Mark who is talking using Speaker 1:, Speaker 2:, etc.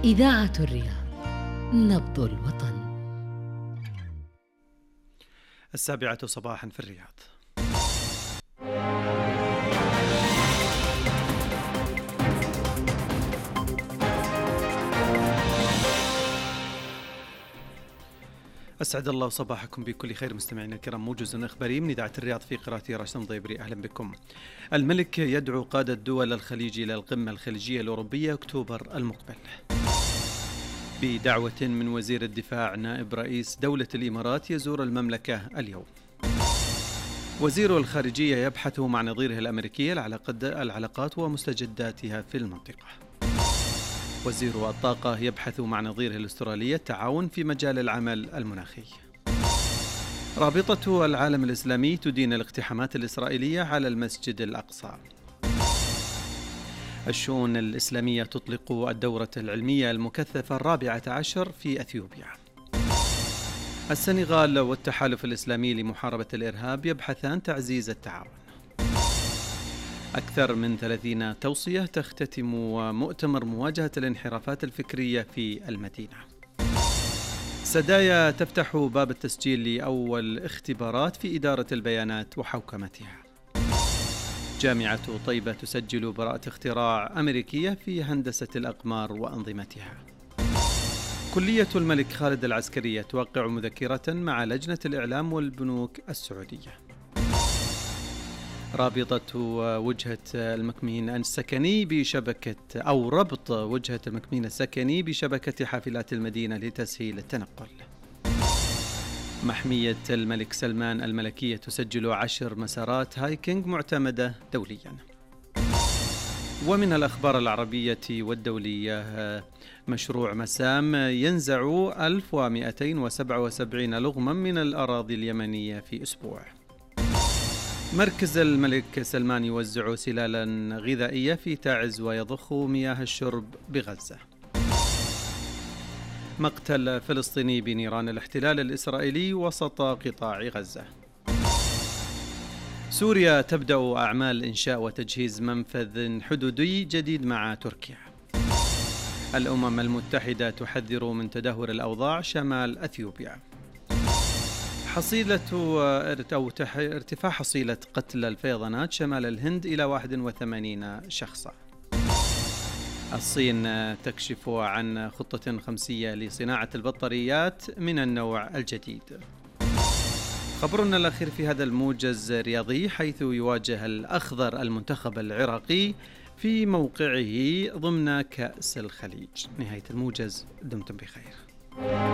Speaker 1: إذاعة الرياض، نبض الوطن.
Speaker 2: 7:00 صباحا في الرياض. أسعد الله صباحكم بكل خير مستمعينا الكرام. موجز إخباري من إذاعة الرياض في قراءة راشد ضيبري. أهلا بكم. الملك يدعو قادة دول الخليج إلى القمة الخليجية الأوروبية أكتوبر المقبل. بدعوة من وزير الدفاع نائب رئيس دولة الإمارات يزور المملكة اليوم. وزير الخارجية يبحث مع نظيره الأمريكي العلاقات ومستجداتها في المنطقة. وزير الطاقة يبحث مع نظيره الأسترالي التعاون في مجال العمل المناخي. رابطة العالم الإسلامي تدين الاقتحامات الإسرائيلية على المسجد الأقصى. الشؤون الإسلامية تطلق الدورة العلمية المكثفة 14 في أثيوبيا. السنغال والتحالف الإسلامي لمحاربة الإرهاب يبحثان تعزيز التعاون. أكثر من 30 توصية تختتم مؤتمر مواجهة الانحرافات الفكرية في المدينة. سدايا تفتح باب التسجيل لأول اختبارات في إدارة البيانات وحوكمتها. جامعة طيبة تسجل براءة اختراع أمريكية في هندسة الأقمار وأنظمتها. كلية الملك خالد العسكرية توقع مذكرة مع لجنة الإعلام والبنوك السعودية. رابطة وجهة المكمين السكني بشبكة أو ربط وجهة المكمين السكني بشبكة حافلات المدينة لتسهيل التنقل. محمية الملك سلمان الملكية تسجل 10 مسارات هايكينج معتمدة دوليا. ومن الأخبار العربية والدولية، مشروع مسام ينزع 1277 لغما من الأراضي اليمنية في أسبوع. مركز الملك سلمان يوزع سلالا غذائية في تعز ويضخ مياه الشرب بغزة. مقتل فلسطيني بنيران الاحتلال الإسرائيلي وسط قطاع غزة. سوريا تبدأ أعمال إنشاء وتجهيز منفذ حدودي جديد مع تركيا. الأمم المتحدة تحذر من تدهور الأوضاع شمال أثيوبيا. ارتفاع حصيلة قتل الفيضانات شمال الهند إلى 81 شخصا. الصين تكشف عن خطة خمسية لصناعة البطاريات من النوع الجديد. خبرنا الأخير في هذا الموجز رياضي، حيث يواجه الأخضر المنتخب العراقي في موقعه ضمن كأس الخليج. نهاية الموجز، دمتم بخير.